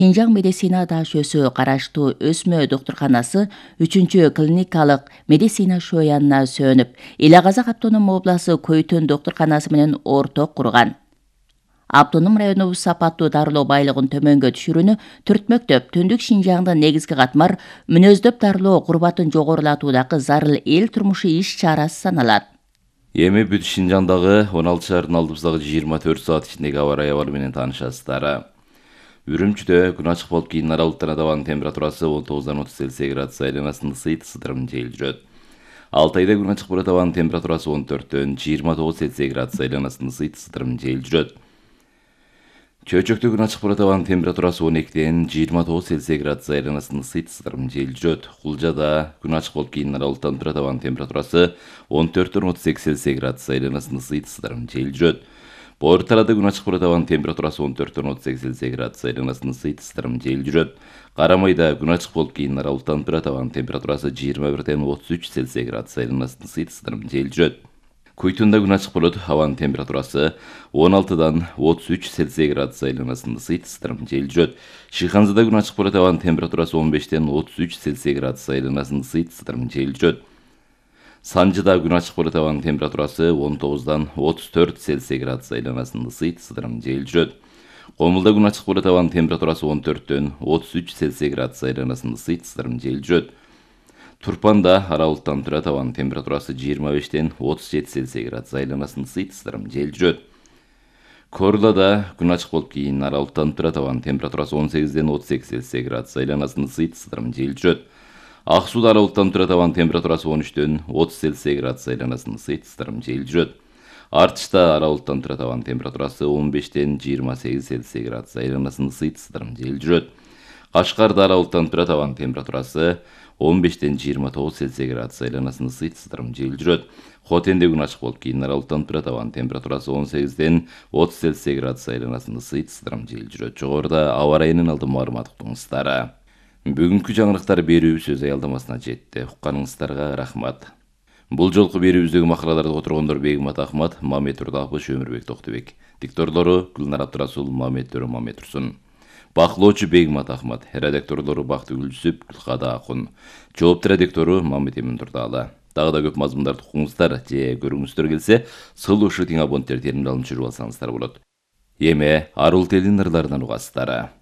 Шинжаң медицина даашөсү караштуу өсмө доктурканасы 3-клиникалык медицина шоянына сөнүп, Эле Казак автоном обласы Көйтөн доктурканасы менен орток курган. Автоном району сапаттуу дарылоо байлыгын төмөнгө түшүрүүнү түртмөктөп, Түндүк Шинжаңдын негизги катмар мүнөздөп дарылоо курбатын жогорулатуудагы зарыл эл турмушу иш-чарасы саналат. Эми бүт Шинжаңдагы 16 шаардын алдыбыздагы 24 саат ичиндеги аба ырайы абалы менен таанышасыздар. Үрүмчүдө күн ачык болуп кийин аралыктан абанын температурасы 19-дан 30 Цельсий градус айланасында ысыйт-ысытырым жел жүрөт. Алтайда күн ачык болот, абанын температурасы 14-төн 29 Цельсий градус айланасында ысыйт-ысытырым жел жүрөт. Чөйчөктө күн ачык болот, абанын температурасы 12-тен 29 Цельсий градус айланасында ысыйт-ысытырым жел жүрөт. Кулжада күн ачык болуп кийин аралыктан турат, абанын температурасы 14-төн 32 Цельсий градус айланасында ысыйт-ысытырым жел жүрөт. Борталада күн ачык болот, абанын температурасы 14-төн 38 Цельсий градус айланасында ысыйт-ысытырым жел жүрөт. Карамайда күн ачык болуп кийин аралыктан турат, абанын температурасы 21-тен 33 Цельсий градус айланасында ысыйт-ысытырым жел жүрөт. Көйтүндө күн ачык болот, абанын температурасы 16-дан 33 Цельсий градус айланасында ысыйт-ысытырым жел жүрөт. Шыйханзада күн ачык болот, абанын температурасы 15-тен 33 Цельсий градус айланасында ысыйт-ысытырым жел жүрөт. Санжыда күн ачык болот, абанын температурасы 19-дан 34 Цельсий градус айланасында ысыйт-ысытырым жел жүрөт. Комулда күн ачык болот, абанын температурасы 14-төн 33 Цельсий градус айланасында ысыйт-ысытырым жел жүрөт. Турпанда аралыктан турат, абанын температурасы 25-тен 37 Цельсий градус айланасында ысыйт-ысытырым жел жүрөт. Корлада күн ачык болуп кийин аралыктан турат, абанын температурасы 18-ден 38 Цельсий градус айланасында ысыйт-ысытырым жел жүрөт. Ак сууда аралыктан турат, абанын температурасы 13-төн 30 Цельсий градус айланасында ысыйт-ысытырым жел жүрөт. Артышта аралыктан турат, абанын температурасы 15-тен 28 Цельсий градус айланасында ысыйт-ысытырым жел жүрөт. Кашкарда аралыктан турат, абанын температурасы 15-тен 29 Цельсий градус айланасында ысыйт-ысытырым жел жүрөт. Хотенде күн ачык болуп кийин аралыктан турат, абанын температурасы 18-ден 30 Цельсий градус айланасында ысыйт-ысытырым жел жүрөт. Жогоруда аба ырайынын алдын маалымат уктуңуздар. Бүгүнкү жаңылыктар берүүбүз өз аялдамасына жетти. Укканыңыздарга рахмат. Бул жолку берүүбүздөгү макалаларды которгондор Бегмат Ахмат, Мамет Турдапов, Өмүрбек Токтубек. Дикторлору Гүлнар Абдырасул, Мамет Төрө, Мамет Турсун. Баклоочу Бегмат Ахмат, редакторлору Бактыгүл Жүсүп, Гүлкада Акун. Жоопту редактору Мамет Эмин Турдалы. Дагы да көп мазмундарды укуңуздар же көрүңүздөр келсе, сылушу тиң абоненттер терминалын түшүрүп алсаңыздар болот. Эми арул телинин ырларынан угасыздар.